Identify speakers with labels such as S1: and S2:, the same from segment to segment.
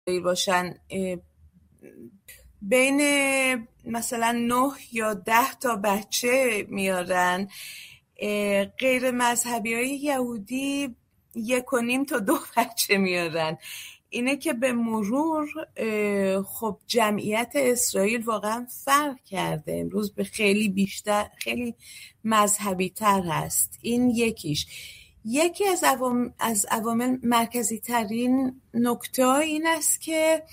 S1: باشن بین مثلا 9 یا 10 تا بچه میارن. غیر مذهبی های یهودی 1.5 تا 2 بچه میارن. اینه که به مرور خب جمعیت اسرائیل واقعا فرق کرده، امروز به خیلی بیشتر، خیلی مذهبی تر هست. این یکیش. یکی از عوامل مرکزی ترین نکته این است که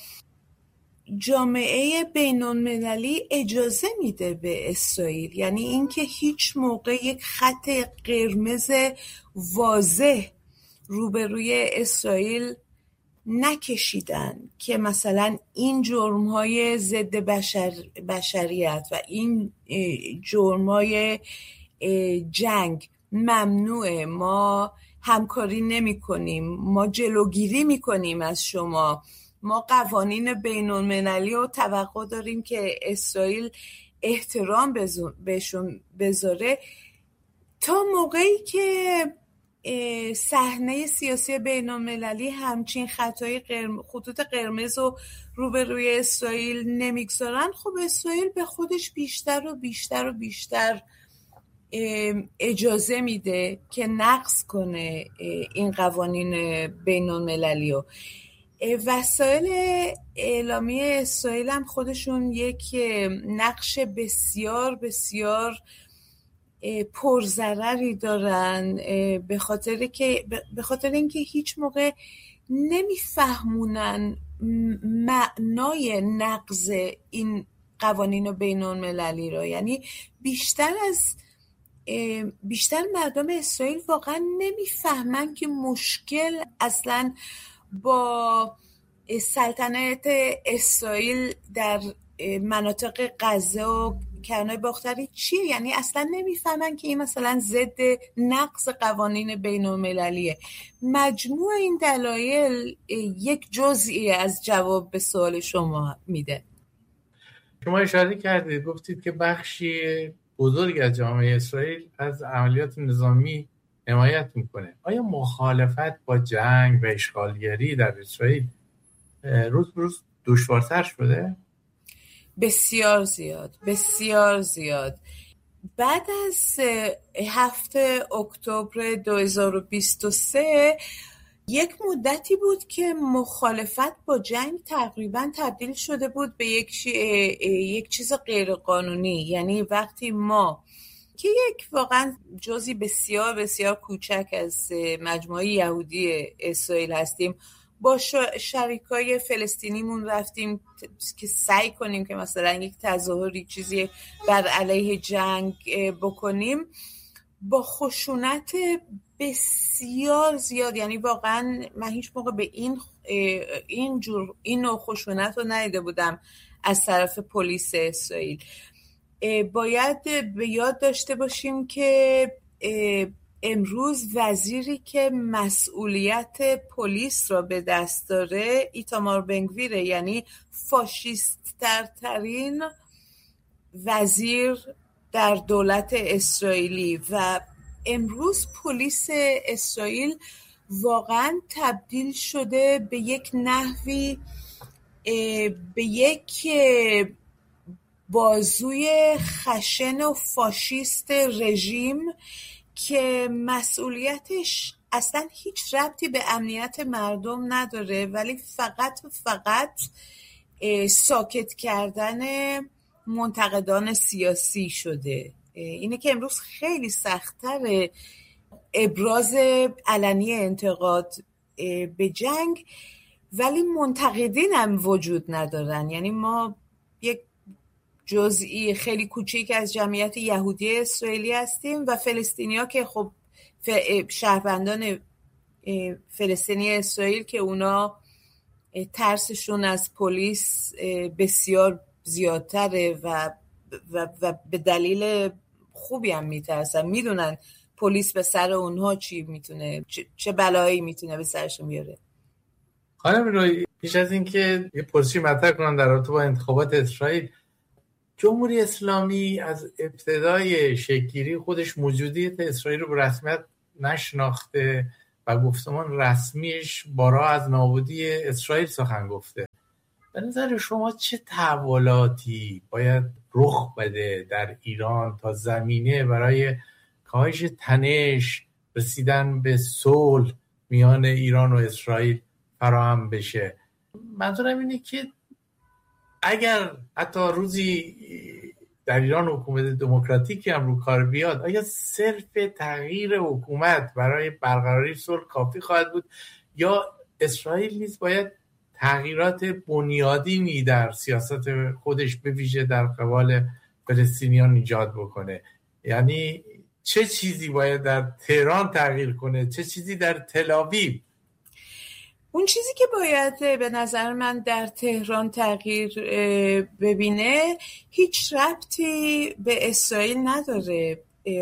S1: جامعه بین المللی اجازه میده به اسرائیل، یعنی اینکه هیچ موقع یک خط قرمز واضح روبروی اسرائیل نکشیدن که مثلا این جرم‌های ضد بشریت و این جرم‌های جنگ ممنوعه، ما همکاری نمی کنیم، ما جلوگیری می کنیم از شما، ما قوانین بین المللی رو توقع داریم که اسرائیل احترام بهشون بذاره. تا موقعی که صحنه سیاسی بین المللی همچین خطوط قرمز رو روبروی اسرائیل نمیگذارن، خب اسرائیل به خودش بیشتر و بیشتر و بیشتر اجازه میده که نقض کنه این قوانین بین المللی رو. وسایل اعلامی اسرائیل هم خودشون یک نقش بسیار بسیار پرضرری دارن، به خاطر اینکه هیچ موقع نمیفهمونن معنای نقض این قوانین بین المللی رو. یعنی بیشتر مردم اسرائیل واقعا نمیفهمن که مشکل اصلا با سلطنت اسرائیل در مناطق غزه و کرانه باختری چیه. یعنی اصلا نمیفهمن که این مثلا ضد نقض قوانین بین المللیه. مجموع این دلایل یک جزئی از جواب به سوال شما میده.
S2: شما اشاره کردید، گفتید که بخشی بزرگ از جامعه اسرائیل از عملیات نظامی حمایت میکنه. آیا مخالفت با جنگ و اشغالگری در اسرائیل روز به روز دشوارتر شده؟
S1: بسیار زیاد، بسیار زیاد. بعد از 7 اکتبر 2023 یک مدتی بود که مخالفت با جنگ تقریبا تبدیل شده بود به یک چیز غیرقانونی. یعنی وقتی ما که یک واقعا جزئی بسیار بسیار کوچک از مجموعه یهودی اسرائیل هستیم، با شریکای فلسطینیمون رفتیم که سعی کنیم که مثلا یک تظاهری چیزی بر علیه جنگ بکنیم، با خشونت بسیار زیاد. یعنی واقعا من هیچ موقع به این نوع خشونت رو ندیده بودم از طرف پلیس اسرائیل. باید به یاد داشته باشیم که امروز وزیری که مسئولیت پلیس را به دست داره ایتامار بنگویره، یعنی فاشیست‌ترین وزیر در دولت اسرائیلی. و امروز پلیس اسرائیل واقعا تبدیل شده به یک نحوی، به یک بازوی خشن و فاشیست رژیم که مسئولیتش اصلا هیچ ربطی به امنیت مردم نداره، ولی فقط ساکت کردن منتقدان سیاسی شده. اینه که امروز خیلی سخت‌تره ابراز علنی انتقاد به جنگ، ولی منتقدین هم وجود ندارن. یعنی ما یک جزئی خیلی کوچیک از جمعیت یهودی اسرائیلی هستیم و فلسطینیا که خب شهروندان فلسطینی اسرائیل که اونا ترسشون از پلیس بسیار زیادتره و به دلیل خوبی هم میترسن، میدونن پلیس به سر اونها چه بلایی میتونه به سرشون بیاره.
S2: خانم روی، پیش از اینکه یه پرسشی مطرح کنم در رابطه با انتخابات اسرائیل، جمهوری اسلامی از ابتدای شکل‌گیری خودش موجودیت اسرائیل رو به رسمیت نشناخته و گفتمان رسمیش بارها از نابودی اسرائیل سخن گفته. به نظر شما چه تحولاتی باید رخ بده در ایران تا زمینه برای کاهش تنش، رسیدن به صلح میان ایران و اسرائیل فراهم بشه؟ منظورم اینه که اگر حتی روزی در ایران حکومت دموکراتیکی هم رو کار بیاد، آیا صرف تغییر حکومت برای برقراری صلح کافی خواهد بود یا اسرائیل نیز باید تغییرات بنیادینی در سیاست خودش به ویژه در قبال فلسطینیان ایجاد بکنه؟ یعنی چه چیزی باید در تهران تغییر کنه، چه چیزی در تل‌آویو؟
S1: اون چیزی که باید به نظر من در تهران تغییر ببینه هیچ ربطی به اسرائیل نداره.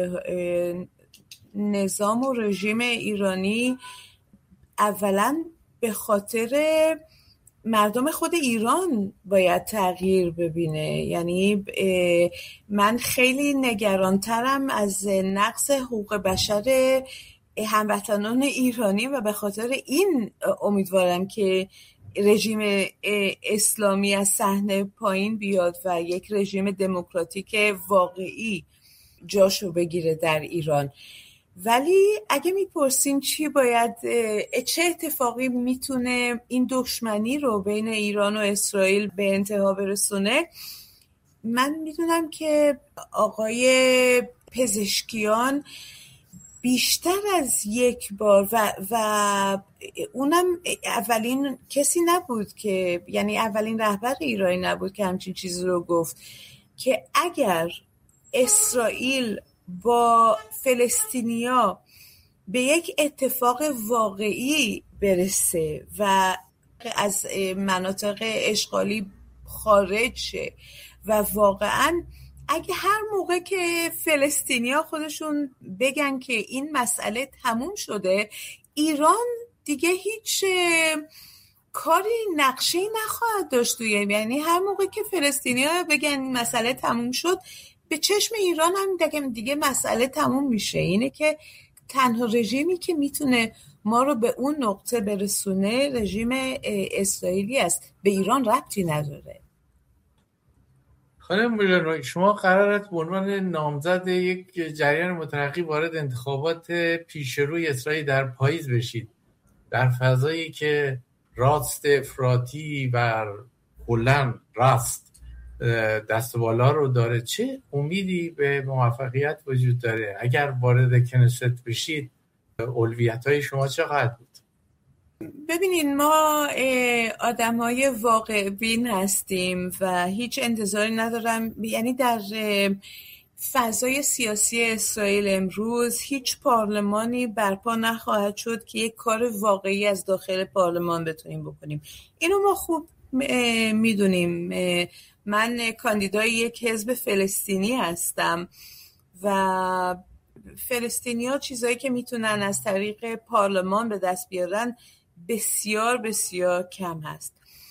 S1: نظام و رژیم ایرانی اولا به خاطر مردم خود ایران باید تغییر ببینه. یعنی من خیلی نگرانترم از نقض حقوق بشر هموطنان ایرانی و به خاطر این امیدوارم که رژیم اسلامی از صحنه پایین بیاد و یک رژیم دموکراتیک واقعی جاشو بگیره در ایران. ولی اگه میپرسین چه اتفاقی میتونه این دشمنی رو بین ایران و اسرائیل به انتها برسونه، من میدونم که آقای پزشکیان بیشتر از یک بار و اونم اولین کسی نبود که، یعنی اولین رهبر ایرانی نبود که همچین چیزی رو گفت که اگر اسرائیل با فلسطینیا به یک اتفاق واقعی برسه و از مناطق اشغالی خارج شه و واقعاً اگه هر موقع که فلسطینیا خودشون بگن که این مسئله تموم شده، ایران دیگه هیچ کاری نقشه‌ای نخواهد داشت. یعنی هر موقع که فلسطینیا بگن این مسئله تموم شد، به چشم ایران هم دیگه مسئله تموم میشه. اینه که تنها رژیمی که میتونه ما رو به اون نقطه برسونه رژیم اسرائیلی است، به ایران ربطی نداره.
S2: خانم میلانوی، شما قرارت به عنوان نامزد یک جریان مترقی وارد انتخابات پیشروی اسرائیل در پاییز بشید، در فضایی که راست افراطی و کلاً راست دست بالا رو داره، چه امیدی به موفقیت وجود داره؟ اگر وارد کنست بشید اولویت‌های شما چه خواهد بود؟
S1: ببینین، ما آدم‌های واقع بین هستیم و هیچ انتظاری ندارم. یعنی در فضای سیاسی اسرائیل امروز هیچ پارلمانی برپا نخواهد شد که یک کار واقعی از داخل پارلمان بتونیم بکنیم. اینو ما خوب میدونیم. من کاندیدای یک حزب فلسطینی هستم و فلسطینی‌ها چیزایی که میتونن از طریق پارلمان به دست بیارن بسیار بسیار کم هست.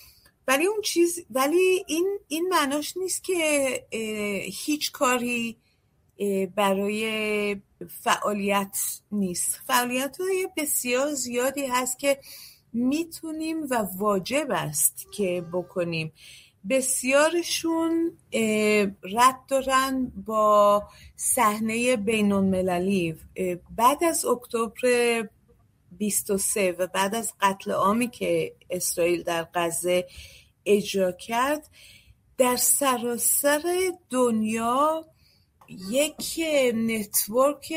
S1: ولی این معناش نیست که هیچ کاری برای فعالیت نیست. فعالیت‌های بسیار زیادی هست که میتونیم و واجب است که بکنیم. بسیارشون ربط دارن با صحنه بین‌المللی. بعد از اکتبر 23 و بعد از قتل عامی که اسرائیل در غزه اجرا کرد، در سراسر دنیا یک نتورک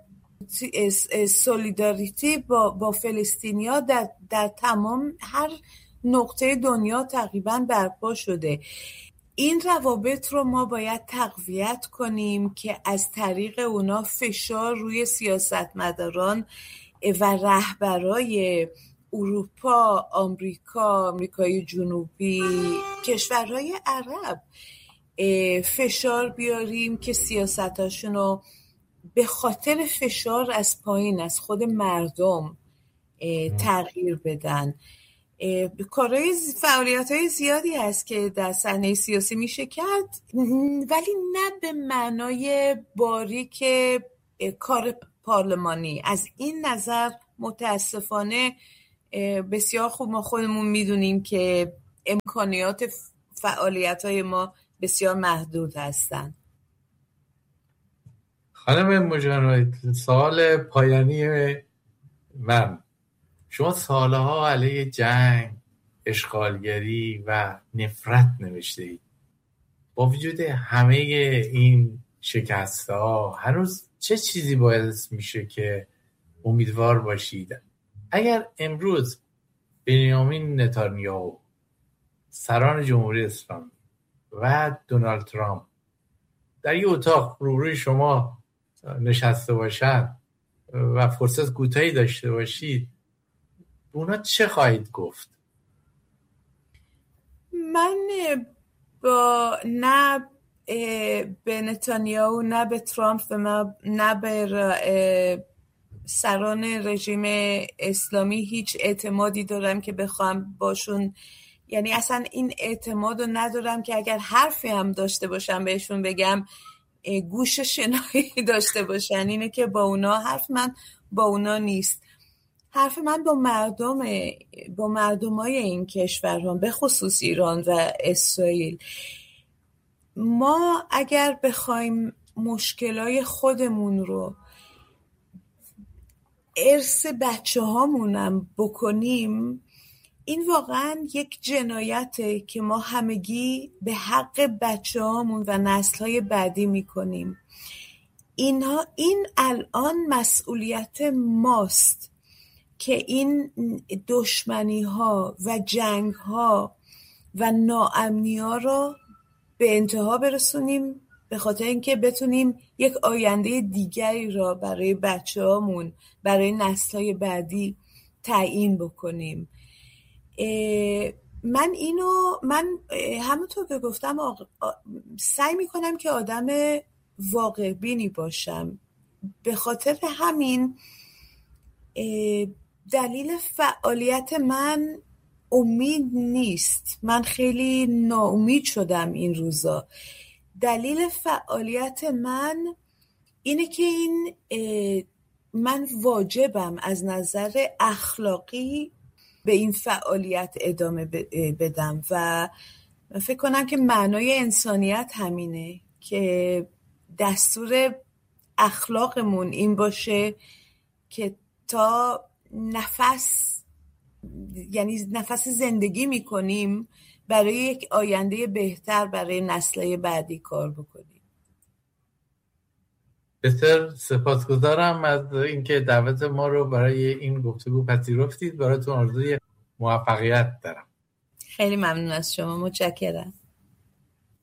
S1: سولیداریتی با فلسطینیا در تمام هر نقطه دنیا تقریبا برپا شده. این روابط رو ما باید تقویت کنیم که از طریق اونا فشار روی سیاستمداران و رهبرای اروپا، آمریکای جنوبی، کشورهای عرب فشار بیاریم که سیاستاشون رو به خاطر فشار از پایین از خود مردم تغییر بدن. فعالیت‌های زیادی هست که در صحنه سیاسی میشه کرد، ولی نه به معنای باریک کار پارلمانی. از این نظر متاسفانه بسیار خوب ما خودمون میدونیم که امکانیات فعالیت‌های ما بسیار محدود هستند.
S2: خانم مجانوی، سوال پایانی من، شما سالها علیه جنگ، اشغالگری و نفرت نوشته اید. با وجود همه این شکست‌ها هنوز چه چیزی باعث میشه که امیدوار باشید؟ اگر امروز بنیامین نتانیاهو، سران جمهوری اسلامی و دونالد ترامپ در یک اتاق روبروی شما نشسته باشند و فرصت کوتاهی داشته باشید، اونا چه خواهید گفت؟
S1: من با نه به نتانیاهو، نه به ترامپ و نه به سران رژیم اسلامی هیچ اعتمادی دارم که بخوام باشون، یعنی اصلا این اعتماد رو ندارم که اگر حرفی هم داشته باشم بهشون بگم گوش شنایی داشته باشن. اینه که با اونا حرف من با اونا نیست، حرف من با مردمای این کشورها، به خصوص ایران و اسرائیل. ما اگر بخوایم مشکلای خودمون رو ارث بچه هامونم بکنیم، این واقعا یک جنایته که ما همگی به حق بچه هامون و نسل‌های بعدی میکنیم. این الان مسئولیت ماست که این دشمنی ها و جنگ ها و ناامنی ها رو به انتها برسونیم، به خاطر اینکه بتونیم یک آینده دیگری را برای بچه هامون، برای نسل‌های بعدی تعیین بکنیم. من همونطور که گفتم سعی میکنم که آدم واقع بینی باشم. به خاطر همین دلیل فعالیت من امید نیست. من خیلی ناامید شدم این روزا. دلیل فعالیت من اینه که من واجبم از نظر اخلاقی به این فعالیت ادامه بدم و من فکر کنم که معنای انسانیت همینه که دستور اخلاقمون این باشه که تا نفس زندگی میکنیم برای یک آینده بهتر برای نسل‌های بعدی کار بکنیم.
S2: بسیار سپاسگزارم از اینکه دعوت ما رو برای این گفتگو پذیرفتید. براتون آرزوی موفقیت دارم.
S1: خیلی ممنون از شما، متشکرم.